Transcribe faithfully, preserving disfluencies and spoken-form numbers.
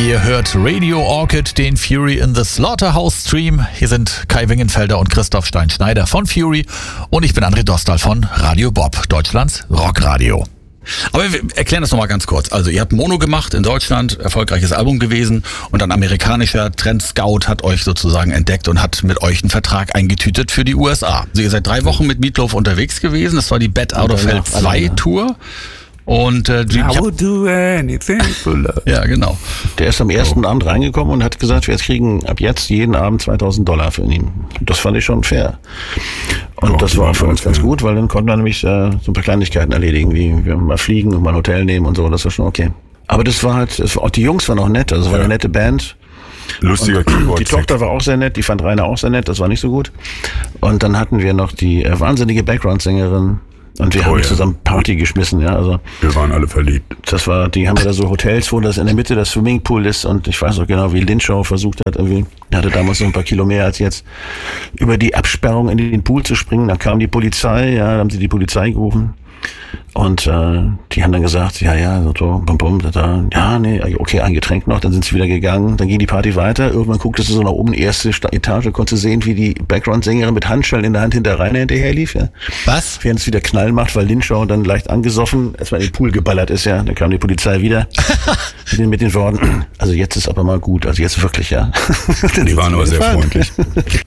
Ihr hört Radio Orchid, den Fury in the Slaughterhouse Stream. Hier sind Kai Wingenfelder und Christoph Stein-Schneider von Fury und ich bin André Dostal von Radio Bob, Deutschlands Rockradio. Aber wir erklären das nochmal ganz kurz. Also ihr habt Mono gemacht in Deutschland, erfolgreiches Album gewesen und ein amerikanischer Trend-Scout hat euch sozusagen entdeckt und hat mit euch einen Vertrag eingetütet für die U S A. Also ihr seid drei Wochen mit Meatloaf unterwegs gewesen, das war die Bad Out of Hell zwei Tour. Und äh, die, I would do anything for love. Ja, genau. Der ist am ersten oh. Abend reingekommen und hat gesagt, wir kriegen ab jetzt jeden Abend zweitausend Dollar für ihn. Das fand ich schon fair. Und oh, das war für uns ganz gut, weil dann konnten wir nämlich äh, so ein paar Kleinigkeiten erledigen, wie wir mal fliegen und mal ein Hotel nehmen und so. Das war schon okay. Aber das war halt, das war, auch die Jungs waren auch nett. Also es war ja. eine nette Band. Lustiger Keyboard. Die Tochter war auch sehr nett, die fand Rainer auch sehr nett, das war nicht so gut. Und dann hatten wir noch die äh, wahnsinnige Background-Sängerin. Und wir oh, haben ja. zusammen Party geschmissen, ja, also. Wir waren alle verliebt. Das war, die haben wir da so Hotels, wo das in der Mitte das Swimmingpool ist und ich weiß auch genau, wie Lynchow versucht hat, irgendwie, er hatte damals noch ein paar Kilo mehr als jetzt, über die Absperrung in den Pool zu springen. Dann kam die Polizei, ja, dann haben sie die Polizei gerufen. Und äh, die haben dann gesagt, ja, ja, so, bum, bum, da, ja, nee, okay, ein Getränk noch, dann sind sie wieder gegangen, dann ging die Party weiter, irgendwann gucktest du so nach oben, erste Etage, konntest du sehen, wie die Background-Sängerin mit Handschellen in der Hand hinter Rainer hinterher lief, ja. Was? Während es wieder Knall macht, weil Lynchow dann leicht angesoffen erstmal in den Pool geballert ist, ja, dann kam die Polizei wieder mit, den, mit den Worten, also jetzt ist aber mal gut, also jetzt wirklich, ja. Die waren aber sehr freundlich.